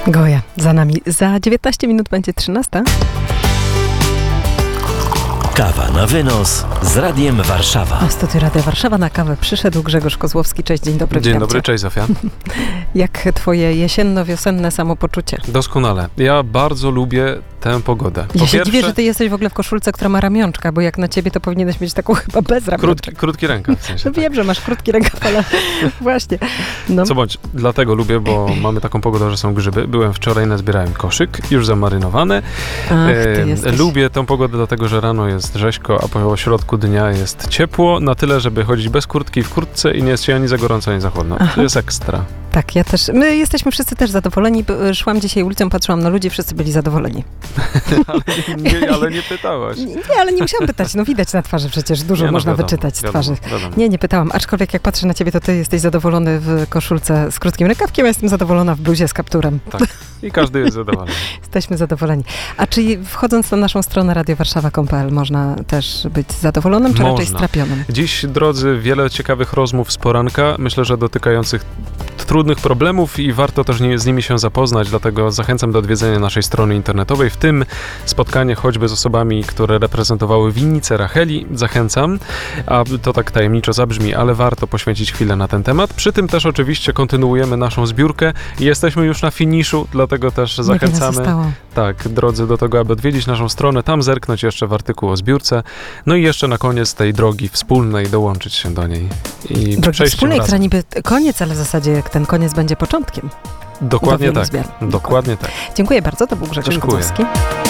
Goja za nami. Za 19 minut będzie 13. Kawa na wynos z Radiem Warszawa. A w studiu Radia Warszawa na kawę przyszedł Grzegorz Kozłowski. Cześć, dzień dobry. Dzień dobry, cześć Zofia. Jak twoje jesienno-wiosenne samopoczucie? Doskonale. Ja bardzo lubię tę pogodę. Ja się dziwię, że ty jesteś w ogóle w koszulce, która ma ramionczka, bo jak na ciebie to powinieneś mieć taką chyba bez ramionczka. Krótki rękaw w sensie. No wiem, że masz krótki rękaw, ale właśnie. No. Co bądź, dlatego lubię, bo mamy taką pogodę, że są grzyby. Byłem wczoraj, nazbierałem koszyk, już zamarynowany. Lubię tę pogodę dlatego, że rano jest rzeźko, a po środku dnia jest ciepło, na tyle, żeby chodzić bez kurtki w kurtce i nie jest się ani za gorąco, ani za chłodno. To jest ekstra. Tak, ja też. My jesteśmy wszyscy też zadowoleni. Szłam dzisiaj ulicą, patrzyłam na ludzi, wszyscy byli zadowoleni. ale nie pytałaś. Nie, ale nie musiałam pytać. No widać na twarzy przecież. Dużo można wyczytać z twarzy. Wiadomo. Nie pytałam. Aczkolwiek jak patrzę na ciebie, to ty jesteś zadowolony w koszulce z krótkim rękawkiem, ja jestem zadowolona w bluzie z kapturem. Tak. I każdy jest zadowolony. Jesteśmy zadowoleni. A czy wchodząc na naszą stronę radiowarszawa.pl można też być zadowolonym, czy raczej strapionym? Dziś, drodzy, wiele ciekawych rozmów z poranka. Myślę, że dotykających trudnych problemów i warto też z nimi się zapoznać, dlatego zachęcam do odwiedzenia naszej strony internetowej, w tym spotkanie choćby z osobami, które reprezentowały winnicę Racheli. Zachęcam, a to tak tajemniczo zabrzmi, ale warto poświęcić chwilę na ten temat. Przy tym też oczywiście kontynuujemy naszą zbiórkę i jesteśmy już na finiszu, dlatego też zachęcamy, tak, drodzy, do tego, aby odwiedzić naszą stronę, tam zerknąć jeszcze w artykuł o zbiórce, no i jeszcze na koniec tej drogi wspólnej dołączyć się do niej. I drogi wspólnej, która niby koniec, ale w zasadzie jak ten koniec będzie początkiem. Dokładnie tak. Dokładnie tak. Dziękuję bardzo, to był Grzegorz Kozłowski.